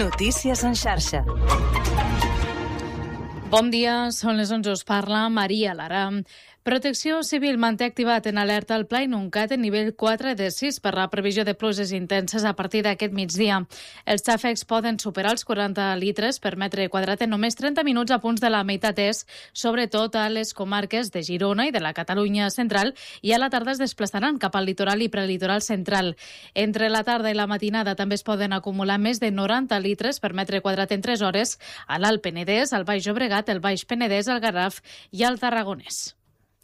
Notícies en xarxa. Bon dia, són les 11, us parla Maria Lara. Protecció Civil manté activat en alerta el Pla Inuncat en nivell 4 de 6 per la previsió de pluges intenses a partir d'aquest migdia. Els xàfecs poden superar els 40 litres per metre quadrat en només 30 minuts a punts de la meitat est, sobretot a les comarques de Girona i de la Catalunya central, i a la tarda es desplaçaran cap al litoral i prelitoral central. Entre la tarda i la matinada també es poden acumular més de 90 litres per metre quadrat en 3 hores a l'Alt Penedès, al Baix Llobregat, el Baix Penedès, el Garraf i el Tarragonès.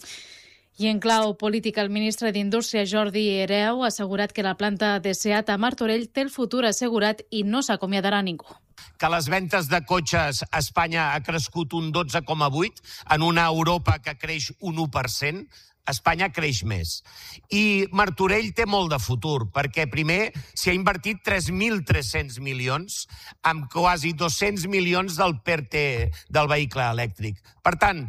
I en clau política, el ministre d'Indústria, Jordi Hereu, ha assegurat que la planta de SEAT a Martorell té el futur assegurat i no s'acomiadarà ningú. Que les ventes de cotxes a Espanya ha crescut un 12,8%, en una Europa que creix un 1%, Espanya creix més. I Martorell té molt de futur, perquè primer s'hi ha invertit 3.300 milions, amb quasi 200 milions del PERTE del vehicle elèctric. Per tant,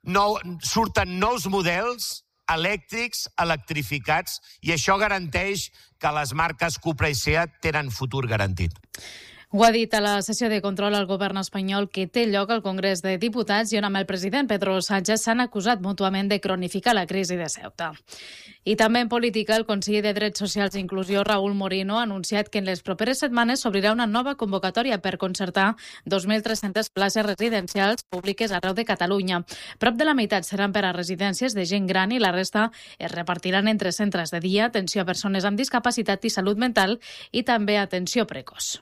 surten nous models elèctrics, electrificats, i això garanteix que les marques Cupra i Seat tenen futur garantit. Ho ha dit a la sessió de control al govern espanyol que té lloc al Congrés de Diputats i on amb el president Pedro Sánchez s'han acusat mútuament de cronificar la crisi de Ceuta. I també en política, el conseller de Drets Socials i Inclusió, Raúl Moreno, ha anunciat que en les properes setmanes s'obrirà una nova convocatòria per concertar 2.300 places residencials públiques arreu de Catalunya. Prop de la meitat seran per a residències de gent gran i la resta es repartiran entre centres de dia, atenció a persones amb discapacitat i salut mental i també atenció precoç.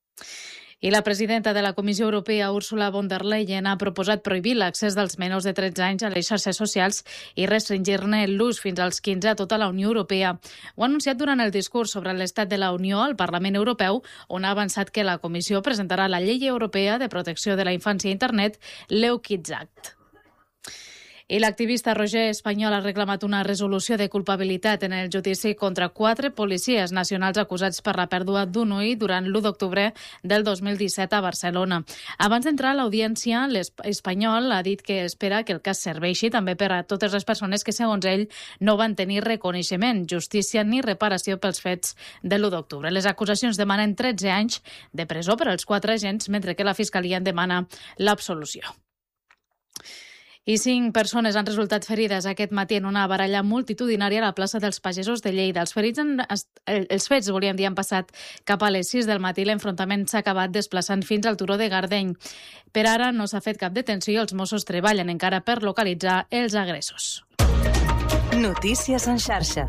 I la presidenta de la Comissió Europea, Ursula von der Leyen, ha proposat prohibir l'accés dels menors de 13 anys a les xarxes socials i restringir-ne l'ús fins als 15 a tota la Unió Europea. Ho ha anunciat durant el discurs sobre l'estat de la Unió al Parlament Europeu, on ha avançat que la Comissió presentarà la Llei Europea de Protecció de la Infància a Internet, l'EU Kids Act. I l'activista Roger Espanyol ha reclamat una resolució de culpabilitat en el judici contra 4 policies nacionals acusats per la pèrdua d'un ull durant l'1 d'octubre del 2017 a Barcelona. Abans d'entrar a l'audiència, l'Espanyol ha dit que espera que el cas serveixi també per a totes les persones que, segons ell, no van tenir reconeixement, justícia ni reparació pels fets de l'1 d'octubre. Les acusacions demanen 13 anys de presó per als 4 agents, mentre que la Fiscalia en demana l'absolució. I 5 persones han resultat ferides aquest matí en una baralla multitudinària a la plaça dels Pagesos de Lleida. Els fets, volíem dir, han passat cap a les 6 del matí. L'enfrontament s'ha acabat desplaçant fins al turó de Gardeny. Per ara no s'ha fet cap detenció i els Mossos treballen encara per localitzar els agressors. Notícies en xarxa.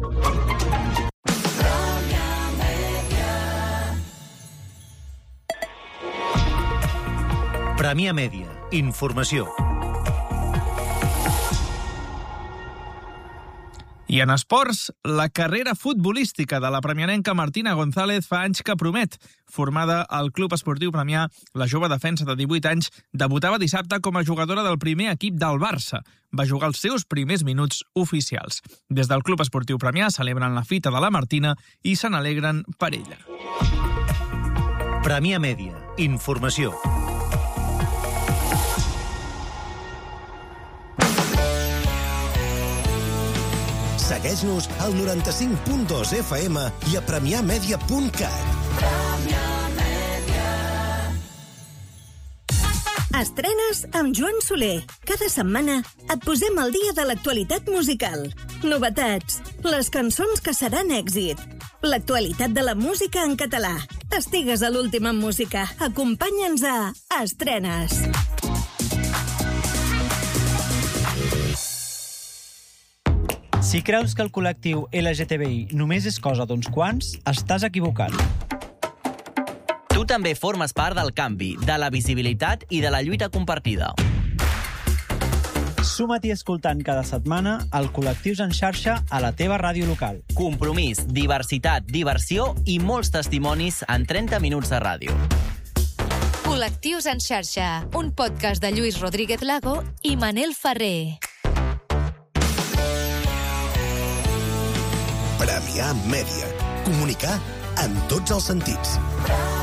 Premià Mèdia. Informació. I en esports, la carrera futbolística de la premianenca Martina González fa anys que promet. Formada al Club Esportiu Premià, la jove defensa de 18 anys debutava dissabte com a jugadora del primer equip del Barça. Va jugar els seus primers minuts oficials. Des del Club Esportiu Premià celebren la fita de la Martina i se n'alegren per ella. Premià Mèdia. Informació. Segueix-nos al 95.2 FM i a premiamedia.cat. Estrenes amb Joan Soler. Cada setmana et posem al dia de l'actualitat musical. Novetats, les cançons que seran èxit, l'actualitat de la música en català. Estigues a l'última en música. Acompanya'ns a Estrenes. Si creus que el col·lectiu LGTBI només és cosa d'uns quants, estàs equivocat. Tu també formes part del canvi, de la visibilitat i de la lluita compartida. Suma't-hi escoltant cada setmana el Col·lectius en xarxa a la teva ràdio local. Compromís, diversitat, diversió i molts testimonis en 30 minuts de ràdio. Col·lectius en xarxa, un podcast de Lluís Rodríguez Lago i Manel Ferrer. Premià Mèdia. Comunicar en tots els sentits.